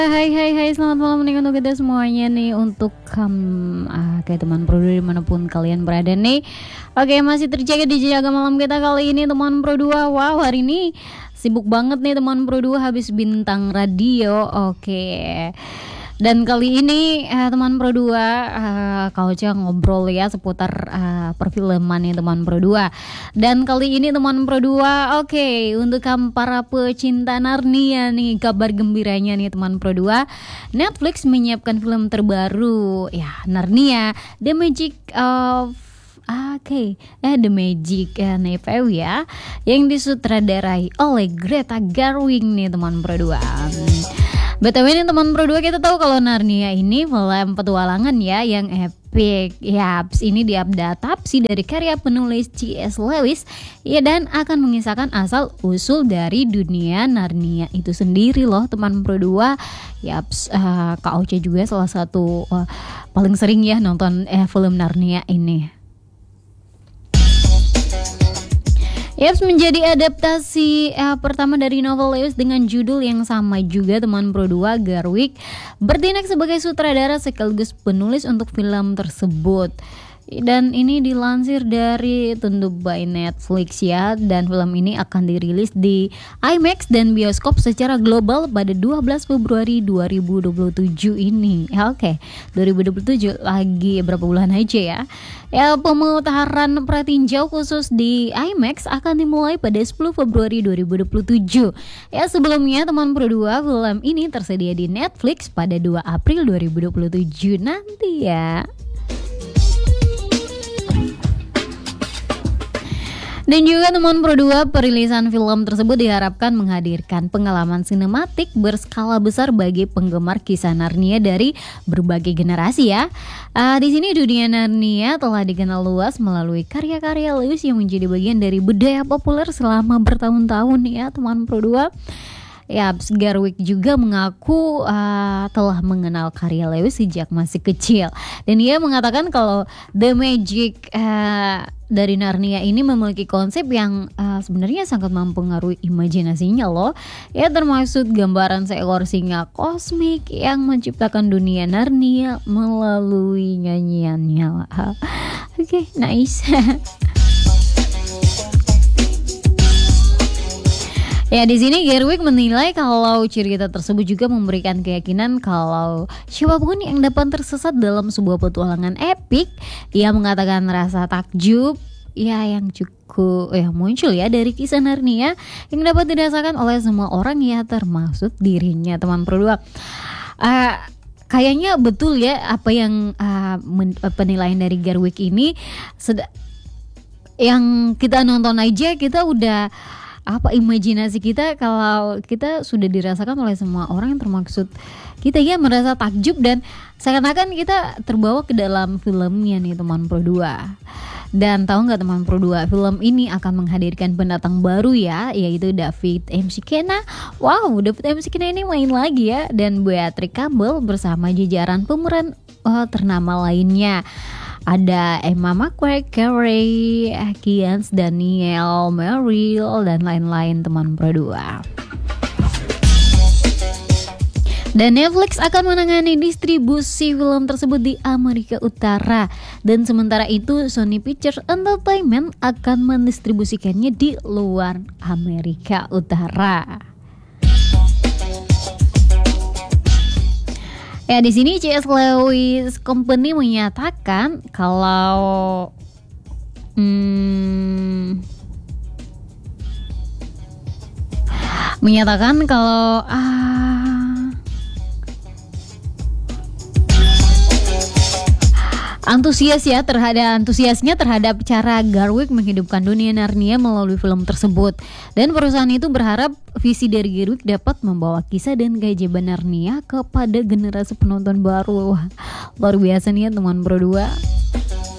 Hai, selamat malam nih untuk kita semuanya nih. Untuk kayak teman pro dimanapun kalian berada nih. Oke, masih terjaga di Jaga Malam kita kali ini teman pro 2. Wow, hari ini sibuk banget nih teman pro 2 habis bintang radio. Oke. Dan kali ini teman pro 2 Kak Ocha ngobrol ya seputar perfilman nih teman pro 2. Dan kali ini teman pro 2, oke, untuk para pecinta Narnia nih, kabar gembiranya nih teman pro 2. Netflix menyiapkan film terbaru ya, Narnia The Magic of The Magic Nevew ya, yang disutradarai oleh Greta Gerwig nih teman pro 2. BTW ini teman pro 2, kita tahu kalau Narnia ini film petualangan ya yang epic. Yaps, ini diadaptasi dari karya penulis C.S. Lewis ya, dan akan mengisahkan asal usul dari dunia Narnia itu sendiri loh teman pro 2. Yaps, Kak Ocha juga salah satu paling sering ya nonton film Narnia ini. Yaps, menjadi adaptasi pertama dari novel Lewis dengan judul yang sama juga teman pro 2. Gerwig bertindak sebagai sutradara sekaligus penulis untuk film tersebut. Dan ini dilansir dari Tunduk by Netflix ya. Dan film ini akan dirilis di IMAX dan bioskop secara global pada 12 Februari 2027 ini. Oke, 2027 lagi berapa bulan aja ya. Ya, pemutaran pratinjau khusus di IMAX akan dimulai pada 10 Februari 2027. Ya, sebelumnya teman pro 2, film ini tersedia di Netflix pada 2 April 2027 nanti ya. Dan juga teman pro 2, perilisan film tersebut diharapkan menghadirkan pengalaman sinematik berskala besar bagi penggemar kisah Narnia dari berbagai generasi ya. Di sini dunia Narnia telah dikenal luas melalui karya-karya Lewis yang menjadi bagian dari budaya populer selama bertahun-tahun ya teman pro 2. Ya, Gerwig juga mengaku telah mengenal karya Lewis sejak masih kecil. Dan dia mengatakan kalau The Magic dari Narnia ini memiliki konsep yang sebenarnya sangat mempengaruhi imajinasinya loh. Ya, termasuk gambaran seekor singa kosmik yang menciptakan dunia Narnia melalui nyanyiannya. Oke, nice. Ya, di sini Gerwig menilai kalau cerita tersebut juga memberikan keyakinan kalau siapapun yang dapat tersesat dalam sebuah petualangan epik. Ia mengatakan rasa takjub ya yang cukup muncul ya dari kisah Narnia yang dapat dirasakan oleh semua orang ya, termasuk dirinya teman pro 2. Kayaknya betul ya apa yang penilaian dari Gerwig ini, yang kita nonton aja kita udah imajinasi kita kalau kita sudah dirasakan oleh semua orang, yang termaksud kita ya merasa takjub dan seakan-akan kita terbawa ke dalam filmnya nih teman pro 2. Dan tahu nggak teman pro 2, film ini akan menghadirkan pendatang baru ya, yaitu David McKenna. Wow, David McKenna ini main lagi ya, dan Beatrix Campbell bersama jajaran pemeran ternama lainnya. Ada Emma McQuaid, Carey, Kians, Daniel, Meryl, dan lain-lain teman pro 2. Dan Netflix akan menangani distribusi film tersebut di Amerika Utara. Dan sementara itu Sony Pictures Entertainment akan mendistribusikannya di luar Amerika Utara. Ya, di sini C.S. Lewis Company menyatakan kalau antusiasnya terhadap cara Gerwig menghidupkan dunia Narnia melalui film tersebut. Dan perusahaan itu berharap visi dari Gerwig dapat membawa kisah dan keajaiban Narnia kepada generasi penonton baru. Wah, luar biasa nih ya teman pro 2.